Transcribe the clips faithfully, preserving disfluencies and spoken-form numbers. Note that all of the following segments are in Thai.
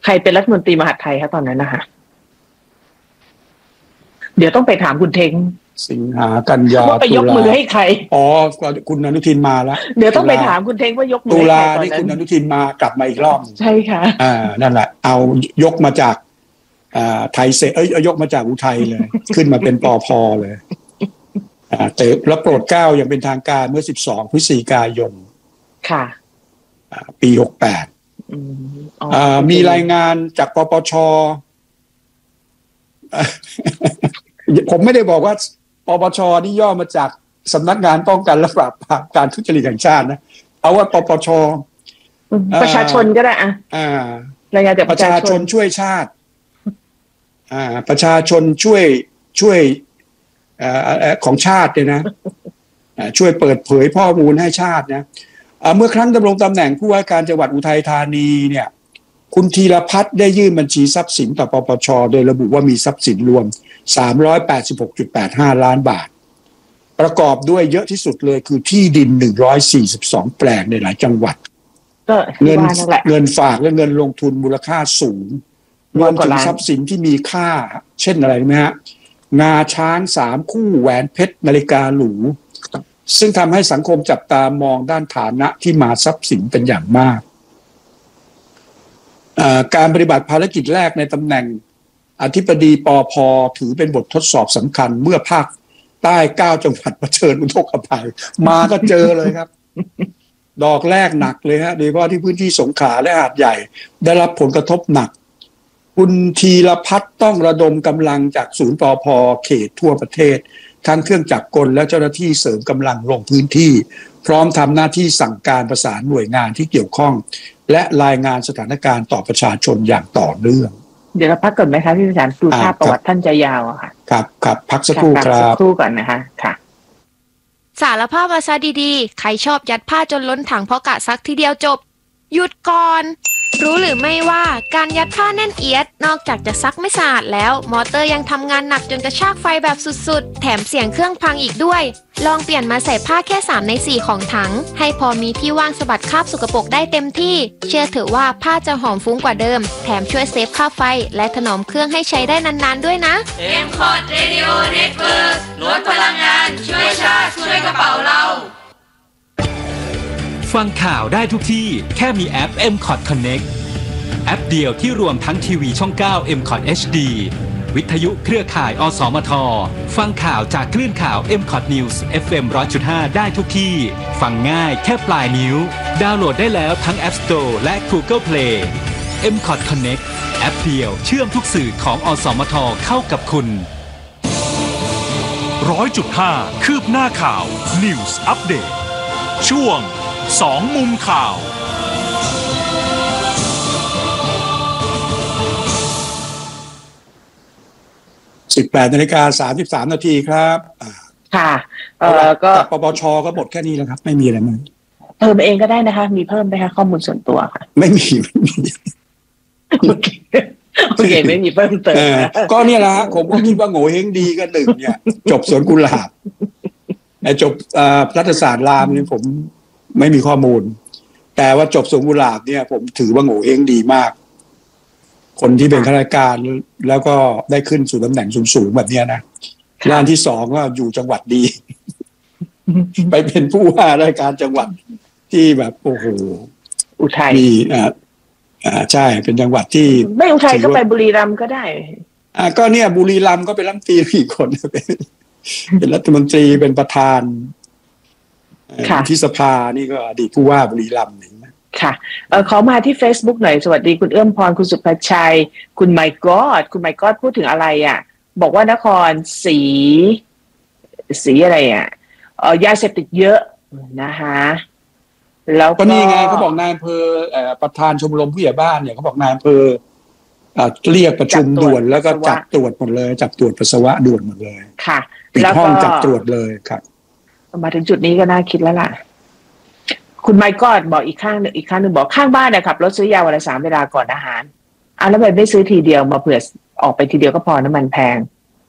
ใครเป็นรัฐมนตรีมหาดไทยคะตอนนั้นนะคะเดี๋ยวต้องไปถามคุณเท้งสิงหากันยาว่าไปยกมือให้ใครอ๋อคุณอนุทินมาแล้วเดี๋ยวต้องไปถามคุณเท้งว่ายกมือตุให้ใครลาตอนที่นั้นคุณอนุทินมากลับมาอีกรอบใช่ค่ะอ่านั่นแหละเอายกมาจากอ่าไทยเสเอ้ยยกมาจากอุทัยเลย ขึ้นมาเป็นปพเลยอ่าแต่แล้วโปรดเกล้าอย่างเป็นทางการเมื่อสิบสองพฤศจิกายนค่ะปีหกสิบแปดอืมอ่ามีรายงานจากปปชผมไม่ได้บอกว่าปปชนี่ย่อมาจากสำนักงานป้องกันและปราบปรามการทุจริตแห่งชาตินะเอาว่าปปชประชาชนก็ได้อะอ่ารายงานจากประชาชนช่วยชาติอ่าประชาชนช่วยช่วยอ่าของชาติเนี่ยนะช่วยเปิดเผยข้อมูลให้ชาตินะเมื่อครั้งดำรงตำแหน่งผู้ว่าการจังหวัดอุทัยธานีเนี่ยคุณธีรพัฒน์ได้ยื่นบัญชีทรัพย์สินต่อปปชโดยระบุว่ามีทรัพย์สินรวม สามร้อยแปดสิบหกจุดแปดห้า ล้านบาทประกอบด้วยเยอะที่สุดเลยคือที่ดินหนึ่งร้อยสี่สิบสองแปลงในหลายจังหวัดเงินเงินฝากและเงินลงทุนมูลค่าสูงรวมถึงทรัพย์สินที่มีค่าเช่นอะไรไหมฮะงาช้างสามคู่แหวนเพชรนาฬิกาหรูซึ่งทำให้สังคมจับตามองด้านฐานะที่มาทรัพย์สินเป็นอย่างมากการปฏิบัติภารกิจแรกในตำแหน่งอธิบดีปภถือเป็นบททดสอบสำคัญเมื่อภาคใต้เก้าจังหวัดเผชิญอุทกภัยมาก็เจอเลยครับดอกแรกหนักเลยฮะโดยเฉพาะที่พื้นที่สงขลาและหาดใหญ่ได้รับผลกระทบหนักคุณธีรพัฒน์ต้องระดมกำลังจากศูนย์ปภเขตทั่วประเทศทั้งเครื่องจักรกลและเจ้าหน้าที่เสริมกำลังลงพื้นที่พร้อมทำหน้าที่สั่งการประสานหน่วยงานที่เกี่ยวข้องและรายงานสถานการณ์ต่อประชาชนอย่างต่อเนื่องเดี๋ยวเราพักก่อนไหมคะพี่ประธานดูภาพประวัติท่านจะยาวอะค่ะครับครับพักสักครู่ครับสักครู่ก่อนนะคะค่ะสารภาพภาษาดีๆใครชอบยัดผ้าจนล้นถังเพราะกะซักทีเดียวจบหยุดก่อนรู้หรือไม่ว่าการยัดผ้าแน่นเอียดนอกจากจะซักไม่สะอาดแล้วมอเตอร์ยังทำงานหนักจนกระชากไฟแบบสุดๆแถมเสียงเครื่องพังอีกด้วยลองเปลี่ยนมาใส่ผ้าแค่สามในสี่ของถังให้พอมีที่ว่างสะบัดคราบสกปรกได้เต็มที่เชื่อเถอะว่าผ้าจะหอมฟุ้งกว่าเดิมแถมช่วยเซฟค่าไฟและถนอมเครื่องให้ใช้ได้นานๆด้วยนะเอ็ม คอร์ด Radio Network ลดพลังงานช่วยชาติช่วยกระเป๋าเราฟังข่าวได้ทุกที่แค่มีแอป เอ็ม คอร์ด Connect แอปเดียวที่รวมทั้งทีวีช่องเก้า เอ็ม คอร์ด เอช ดี วิทยุเครือข่ายอสมทฟังข่าวจากคลื่นข่าว เอ็ม คอร์ด News เอฟ เอ็ม หนึ่งร้อยจุดห้า ได้ทุกที่ฟังง่ายแค่ปลายนิ้วดาวน์โหลดได้แล้วทั้ง App Store และ Google Play เอ็ม คอร์ด Connect แอปเดียวเชื่อมทุกสื่อของอสมทเข้ากับคุณร้อยจุดห้า คืบหน้าข่าว News Update ช่วงสองมุมข่าวสิบแปดนาฬิกาสามสิบสามนาทีครับค่ะเอ่อก็ปปชก็หมดแค่นี้แล้วครับไม่มีอะไรมั้ยเพิ่มเองก็ได้นะคะมีเพิ่มไหมคะข้อมูลส่วนตัวค่ะไม่มีไม่มีโอเคโอเคไม่มีเพิ่มเติมก็เนี่ยแหละฮะผมก็คิดว่าโง่เฮงดีกันหนึ่งเนี่ยจบสวนกุหลาบไอ้จบรัฐศาสตร์รามนี่ผมไม่มีข้อมูลแต่ว่าจบสวนกุหลาบเนี่ยผมถือว่าโง่เฮงดีมากคนที่เป็นข้าราชการแล้วก็ได้ขึ้นสู่ตำแหน่งสูงๆแบบนี้นะด้านที่สองก็อยู่จังหวัดดี ไปเป็นผู้ว่าราชการจังหวัดที่แบบโอ้โหอุทัยมีอ่าอ่าใช่เป็นจังหวัดที่ไม่อุทัยก็ไปบุรีรัมย์ก็ได้อ่าก็เนี่ยบุรีรัมย์ก็เป็นรัฐมนตรีอีกคนเป็นรัฐมนตรีเป็นประธานที่สภานี่ก็อดีตผู้ว่าบุรีรัมย์ค่ะเอ่อขอมาที่ Facebook หน่อยสวัสดีคุณเอื้อมพรคุณสุภชัยคุณไมค์กอดคุณไมค์กอดพูดถึงอะไรอ่ะบอกว่านครศรีศรีอะไรอ่ะเอ่อยาเสพติดเยอะนะคะแล้วก็นี่ไงเขาบอกนายอำเภอเอ่อประธานชมรมผู้ใหญ่บ้านเนี่ยเขาบอกนายอำเภอเอ่อเรียกประชุมด่วนแล้วก็จับตรวจหมดเลยจับตรวจปัสสาวะด่วนหมดเลยค่ะปิดห้องจับตรวจเลยครับมาถึงจุดนี้ก็น่าคิดแล้วล่ะคุณไมค์ก็บอกอีกข้างหนึ่งอีกข้างหนึ่งบอกข้างบ้านนะครับรถซื้อยาวันละสามเวลาก่อนอาหารอ่ะแล้วทำไมไม่ซื้อทีเดียวมาเผื่อออกไปทีเดียวก็พอน้ำมันแพง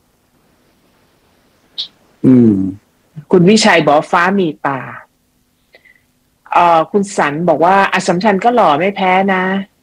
อืมคุณวิชัยบอกฟ้ามีตาเอ่อคุณสันบอกว่าอัสสัมชัญก็หล่อไม่แพ้นะ